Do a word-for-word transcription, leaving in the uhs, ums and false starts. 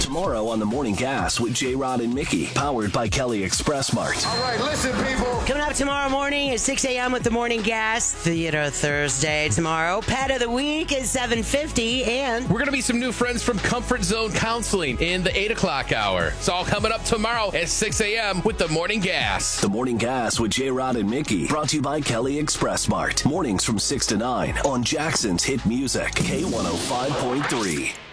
Tomorrow on The Morning Gas with J-Rod and Mickey, powered by Kelly Express Mart. All right, listen, people. Coming up tomorrow morning at six a.m. with The Morning Gas. Theater Thursday tomorrow. Pet of the Week is seven fifty, and we're going to meet some new friends from Comfort Zone Counseling in the eight o'clock hour. It's all coming up tomorrow at six a.m. with The Morning Gas. The Morning Gas with J-Rod and Mickey, brought to you by Kelly Express Mart. Mornings from six to nine on Jackson's Hit Music, K one oh five point three.